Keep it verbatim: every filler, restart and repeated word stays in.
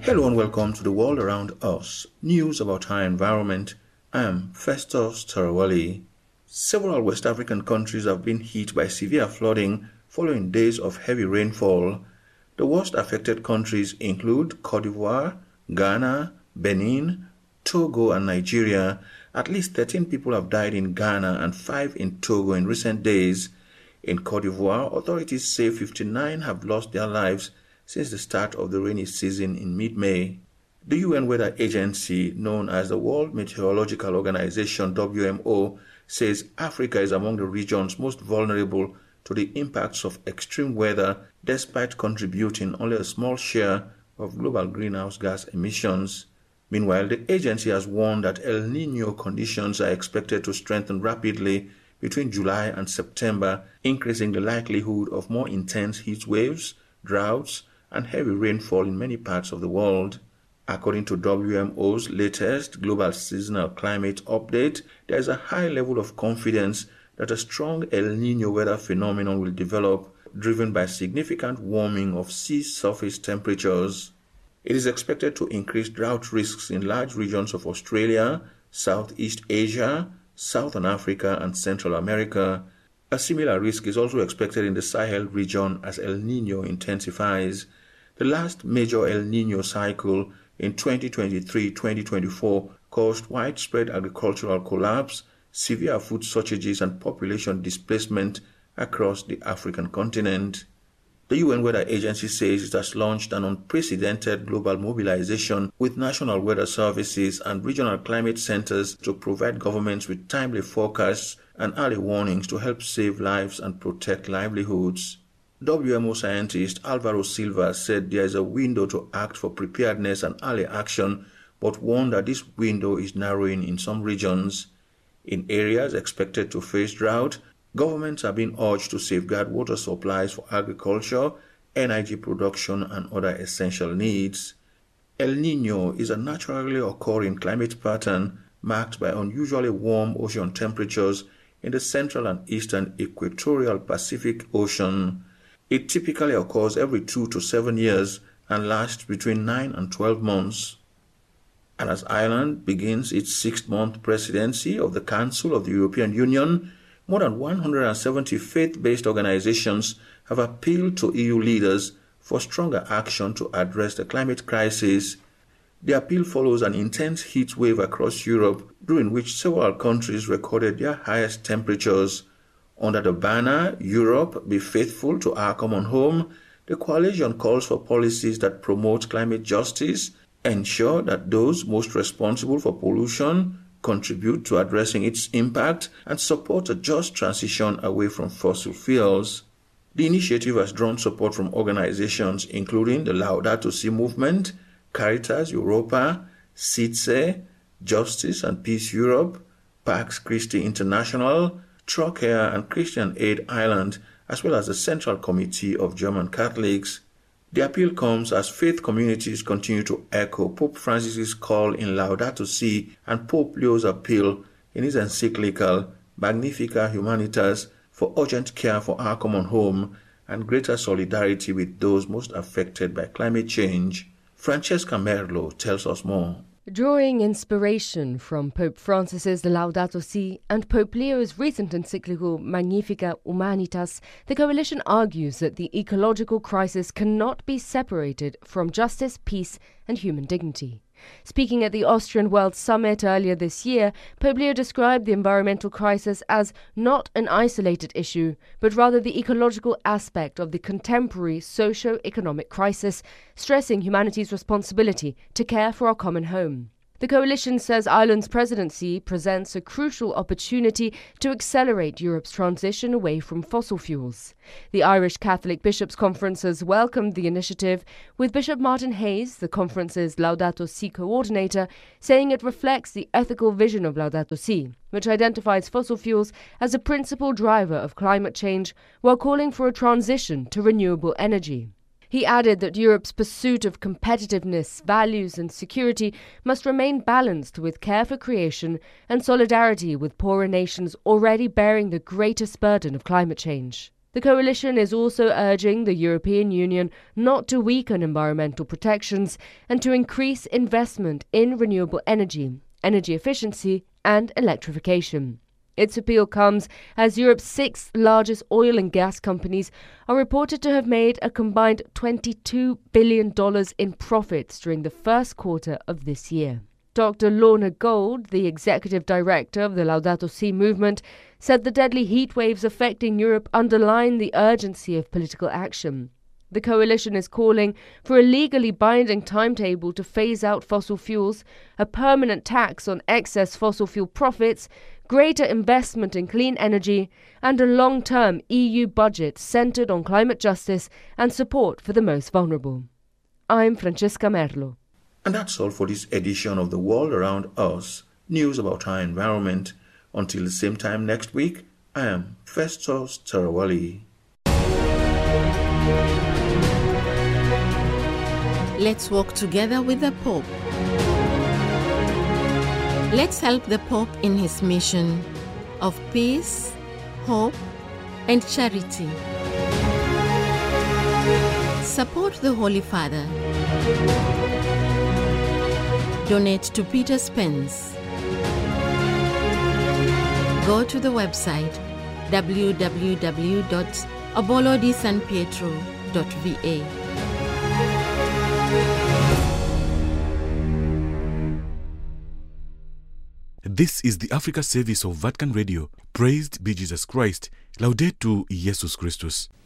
Hello and welcome to the world around us. News about our environment. I am Festus Tarawali. Several West African countries have been hit by severe flooding following days of heavy rainfall. The worst affected countries include Cote d'Ivoire, Ghana, Benin, Togo and Nigeria. At least thirteen people have died in Ghana and five in Togo in recent days. In Cote d'Ivoire, authorities say fifty-nine have lost their lives since the start of the rainy season in mid-May. The U N Weather Agency, known as the World Meteorological Organization W M O, says Africa is among the regions most vulnerable to the impacts of extreme weather, despite contributing only a small share of global greenhouse gas emissions. Meanwhile, the agency has warned that El Niño conditions are expected to strengthen rapidly between July and September, increasing the likelihood of more intense heat waves, droughts, and heavy rainfall in many parts of the world. According to W M O's latest Global Seasonal Climate Update, there is a high level of confidence that a strong El Niño weather phenomenon will develop, driven by significant warming of sea surface temperatures. It is expected to increase drought risks in large regions of Australia, Southeast Asia, Southern Africa, and Central America. A similar risk is also expected in the Sahel region as El Niño intensifies. The last major El Niño cycle in twenty twenty-three twenty twenty-four caused widespread agricultural collapse, severe food shortages, and population displacement across the African continent. The U N Weather Agency says it has launched an unprecedented global mobilization with national weather services and regional climate centers to provide governments with timely forecasts and early warnings to help save lives and protect livelihoods. W M O scientist Alvaro Silva said there is a window to act for preparedness and early action, but warned that this window is narrowing in some regions. In areas expected to face drought, governments are being urged to safeguard water supplies for agriculture, energy production, and other essential needs. El Niño is a naturally occurring climate pattern marked by unusually warm ocean temperatures in the central and eastern equatorial Pacific Ocean. It typically occurs every two to seven years and lasts between nine and twelve months. And as Ireland begins its sixth-month presidency of the Council of the European Union, more than one hundred seventy faith-based organizations have appealed to E U leaders for stronger action to address the climate crisis. The appeal follows an intense heat wave across Europe, during which several countries recorded their highest temperatures. Under the banner, Europe, be faithful to our common home, the coalition calls for policies that promote climate justice, ensure that those most responsible for pollution contribute to addressing its impact, and support a just transition away from fossil fuels. The initiative has drawn support from organizations including the Laudato Si movement, Caritas Europa, C I T S E, Justice and Peace Europe, Pax Christi International, Trocare and Christian Aid Ireland, as well as the Central Committee of German Catholics. The appeal comes as faith communities continue to echo Pope Francis's call in Laudato Si and Pope Leo's appeal in his encyclical Magnificat Humanitas for urgent care for our common home and greater solidarity with those most affected by climate change. Francesca Merlo tells us more. Drawing inspiration from Pope Francis's Laudato Si and Pope Leo's recent encyclical Magnificat Humanitas, the coalition argues that the ecological crisis cannot be separated from justice, peace, and human dignity. Speaking at the Austrian World Summit earlier this year, Pope Leo described the environmental crisis as not an isolated issue, but rather the ecological aspect of the contemporary socio-economic crisis, stressing humanity's responsibility to care for our common home. The coalition says Ireland's presidency presents a crucial opportunity to accelerate Europe's transition away from fossil fuels. The Irish Catholic Bishops' Conference has welcomed the initiative, with Bishop Martin Hayes, the conference's Laudato Si coordinator, saying it reflects the ethical vision of Laudato Si, which identifies fossil fuels as a principal driver of climate change while calling for a transition to renewable energy. He added that Europe's pursuit of competitiveness, values and security must remain balanced with care for creation and solidarity with poorer nations already bearing the greatest burden of climate change. The coalition is also urging the European Union not to weaken environmental protections and to increase investment in renewable energy, energy efficiency and electrification. Its appeal comes as Europe's six largest oil and gas companies are reported to have made a combined twenty-two billion dollars in profits during the first quarter of this year. Doctor Lorna Gold, the executive director of the Laudato Si movement, said the deadly heat waves affecting Europe underline the urgency of political action. The coalition is calling for a legally binding timetable to phase out fossil fuels, a permanent tax on excess fossil fuel profits, greater investment in clean energy, and a long-term E U budget centred on climate justice and support for the most vulnerable. I'm Francesca Merlo. And that's all for this edition of The World Around Us, news about our environment. Until the same time next week, I am Festus Tarawali. Let's walk together with the Pope. Let's help the Pope in his mission of peace, hope, and charity. Support the Holy Father. Donate to Peter Spence. Go to the website w w w dot obolo di san pietro dot v a. This is the Africa service of Vatican Radio. Praised be Jesus Christ. Laudetur Jesus Christus.